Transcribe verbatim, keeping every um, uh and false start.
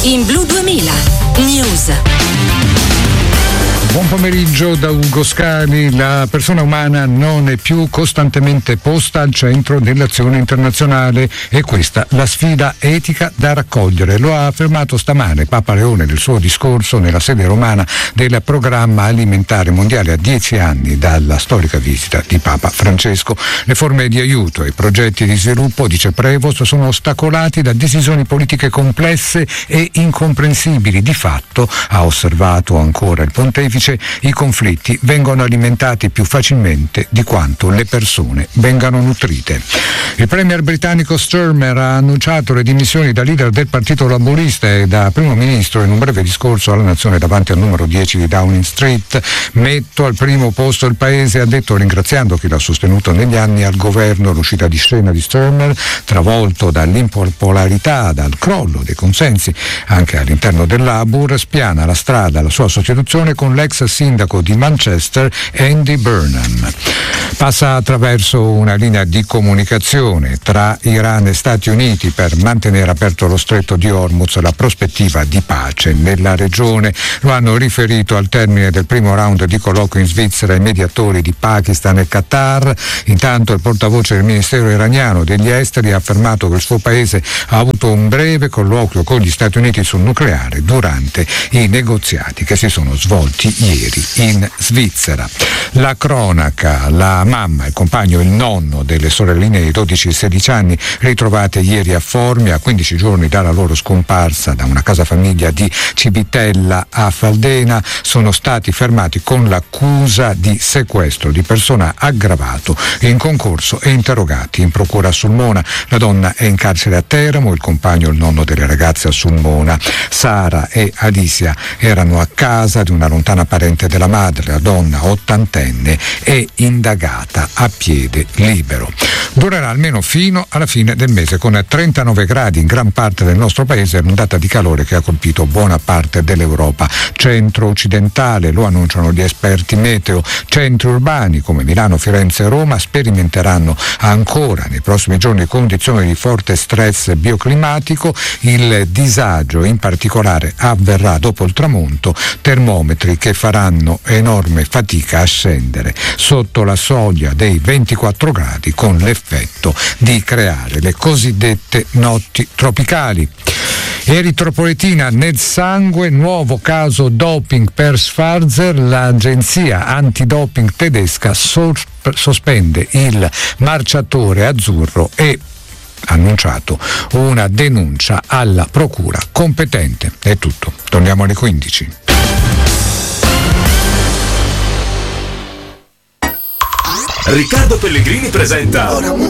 in Blu duemila News. Buon pomeriggio da Ugo Scali. La persona umana non è più costantemente posta al centro dell'azione internazionale e questa la sfida etica da raccogliere. Lo ha affermato stamane Papa Leone nel suo discorso nella sede romana del Programma Alimentare Mondiale a dieci anni dalla storica visita di Papa Francesco. Le forme di aiuto e i progetti di sviluppo, dice Prevost, sono ostacolati da decisioni politiche complesse e incomprensibili. Di fatto, ha osservato ancora il pontefice, i conflitti vengono alimentati più facilmente di quanto le persone vengano nutrite. Il premier britannico Starmer ha annunciato le dimissioni da leader del Partito Laburista e da primo ministro in un breve discorso alla nazione davanti al numero dieci di Downing Street. Metto al primo posto il paese, ha detto, ringraziando chi l'ha sostenuto negli anni al governo. L'uscita di scena di Starmer, travolto dall'impopolarità, dal crollo dei consensi anche all'interno del Labour, spiana la strada alla sua sostituzione con l'ex sindaco di Manchester Andy Burnham. Passa attraverso una linea di comunicazione tra Iran e Stati Uniti per mantenere aperto lo stretto di Hormuz, la prospettiva di pace nella regione. Lo hanno riferito al termine del primo round di colloquio in Svizzera i mediatori di Pakistan e Qatar. Intanto il portavoce del Ministero iraniano degli esteri ha affermato che il suo paese ha avuto un breve colloquio con gli Stati Uniti sul nucleare durante i negoziati che si sono svolti ieri in Svizzera. La cronaca, la mamma, il compagno, il nonno delle sorelline di dodici e sedici anni ritrovate ieri a Formia a quindici giorni dalla loro scomparsa da una casa famiglia di Civitella a Faldena sono stati fermati con l'accusa di sequestro di persona aggravato in concorso e interrogati in procura a Sulmona. La donna è in carcere a Teramo, il compagno, il nonno delle ragazze a Sulmona. Sara e Alicia erano a casa di una lontana parente della madre. La donna ottantenne è indagata a piede libero. Durerà almeno fino alla fine del mese, con trentanove gradi in gran parte del nostro paese e un'ondata di calore che ha colpito buona parte dell'Europa centro-occidentale. Lo annunciano gli esperti meteo. Centri urbani come Milano, Firenze e Roma sperimenteranno ancora nei prossimi giorni condizioni di forte stress bioclimatico. Il disagio in particolare avverrà dopo il tramonto, termometri che faranno enorme fatica a scendere sotto la soglia dei ventiquattro gradi, con l'effetto di creare le cosiddette notti tropicali. Eritropoetina nel sangue, nuovo caso doping per Sfarzer. L'agenzia antidoping tedesca sor- sospende il marciatore azzurro e annunciato una denuncia alla procura competente. È tutto, torniamo alle quindici. Riccardo Pellegrini presenta